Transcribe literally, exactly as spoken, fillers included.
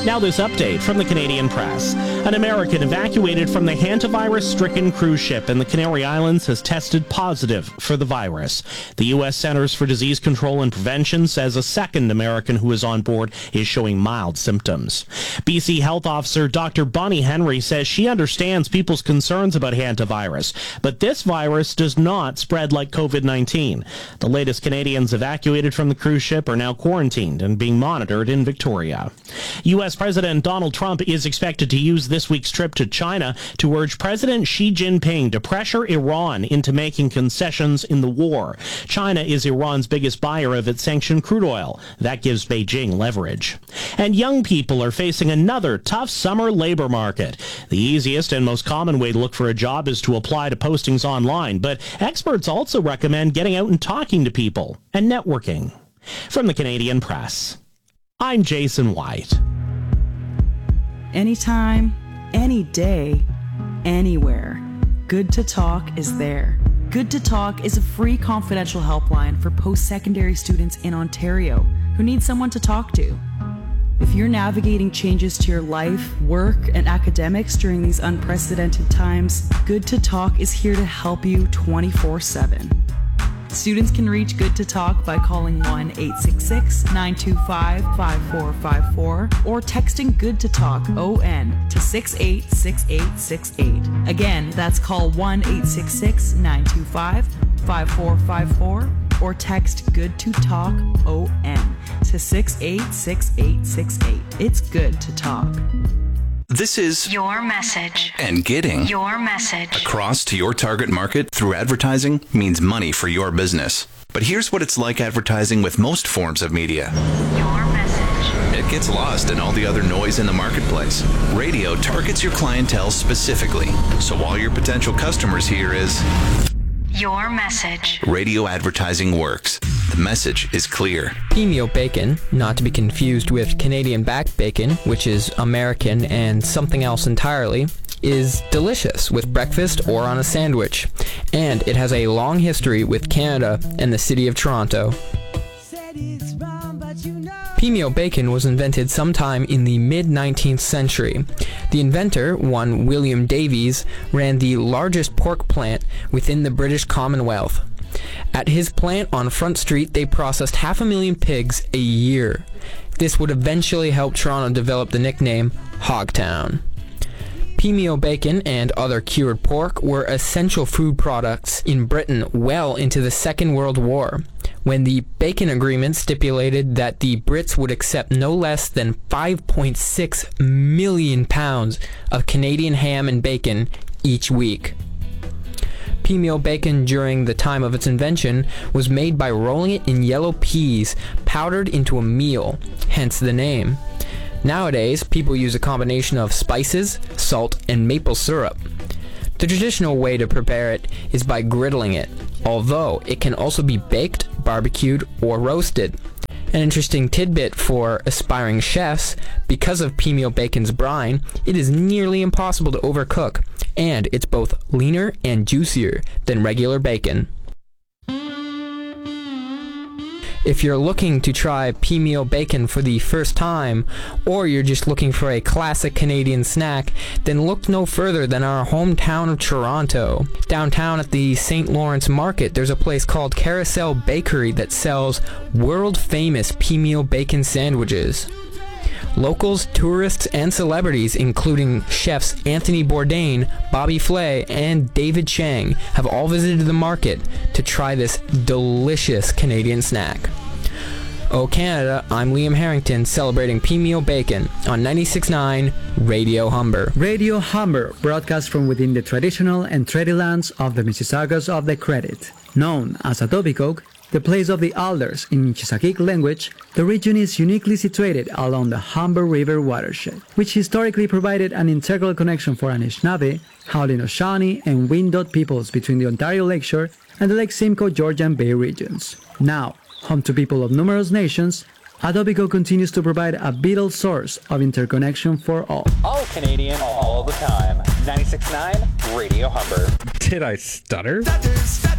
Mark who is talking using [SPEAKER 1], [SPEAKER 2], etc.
[SPEAKER 1] Now this update from the Canadian Press. An American evacuated from the hantavirus-stricken cruise ship in the Canary Islands has tested positive for the virus. The U S Centers for Disease Control and Prevention says a second American who is on board is showing mild symptoms. B C Health Officer Doctor Bonnie Henry says she understands people's concerns about hantavirus, but this virus does not spread like covid nineteen. The latest Canadians evacuated from the cruise ship are now quarantined and being monitored in Victoria. U S President Donald Trump is expected to use this week's trip to China to urge President Xi Jinping to pressure Iran into making concessions in the war. China is Iran's biggest buyer of its sanctioned crude oil. That gives Beijing leverage. And young people are facing another tough summer labor market. The easiest and most common way to look for a job is to apply to postings online, but experts also recommend getting out and talking to people and networking. From the Canadian Press, I'm Jason White.
[SPEAKER 2] Anytime, any day, anywhere. Good to Talk is there. Good to Talk is a free confidential helpline for post-secondary students in Ontario who need someone to talk to. If you're navigating changes to your life, work, and academics during these unprecedented times, Good to Talk is here to help you twenty-four seven. Students can reach Good to Talk by calling one eight six six, nine two five, five four five four or texting Good to Talk O N to six eight six eight six eight. Again, that's call one eight six six, nine two five, five four five four or text Good to Talk O N to six eight six eight six eight. It's Good to Talk.
[SPEAKER 3] This is
[SPEAKER 4] your message.
[SPEAKER 3] And getting
[SPEAKER 4] your message
[SPEAKER 3] across to your target market through advertising means money for your business. But here's what it's like advertising with most forms of media.
[SPEAKER 4] Your message.
[SPEAKER 3] It gets lost in all the other noise in the marketplace. Radio targets your clientele specifically. So all your potential customers hear is
[SPEAKER 4] your message.
[SPEAKER 3] Radio advertising works. The message is clear.
[SPEAKER 5] Pimeo bacon, not to be confused with Canadian back bacon, which is American and something else entirely, is delicious with breakfast or on a sandwich. And it has a long history with Canada and the city of Toronto. Pimeo bacon was invented sometime in the mid-nineteenth century. The inventor, one William Davies, ran the largest pork plant within the British Commonwealth. At his plant on Front Street, they processed half a million pigs a year. This would eventually help Toronto develop the nickname Hogtown. Pimeo bacon and other cured pork were essential food products in Britain well into the Second World War, when the Bacon Agreement stipulated that the Brits would accept no less than five point six million pounds of Canadian ham and bacon each week. Pimeo bacon during the time of its invention was made by rolling it in yellow peas powdered into a meal, hence the name. Nowadays, people use a combination of spices, salt, and maple syrup. The traditional way to prepare it is by griddling it, although it can also be baked, barbecued, or roasted. An interesting tidbit for aspiring chefs, because of Pimeo bacon's brine, it is nearly impossible to overcook, and it's both leaner and juicier than regular bacon. If you're looking to try Pimeo bacon for the first time, or you're just looking for a classic Canadian snack, then look no further than our hometown of Toronto. Downtown at the Saint Lawrence Market, there's a place called Carousel Bakery that sells world-famous Pimeo bacon sandwiches. Locals, tourists, and celebrities, including chefs Anthony Bourdain, Bobby Flay, and David Chang, have all visited the market to try this delicious Canadian snack. Oh Canada, I'm Liam Harrington celebrating Pimeo bacon on ninety-six point nine Radio Humber.
[SPEAKER 6] Radio Humber broadcasts from within the traditional and treaty lands of the Mississaugas of the Credit. Known as Etobicoke, the place of the alders in Chisakik language, the region is uniquely situated along the Humber River watershed, which historically provided an integral connection for Anishinaabe, Haudenosaunee, and Windot peoples between the Ontario Lakeshore and the Lake Simcoe Georgian Bay regions. Now, home to people of numerous nations, Etobicoke continues to provide a vital source of interconnection for all.
[SPEAKER 7] All Canadian, all the time. ninety-six point nine Radio Humber.
[SPEAKER 8] Did I stutter?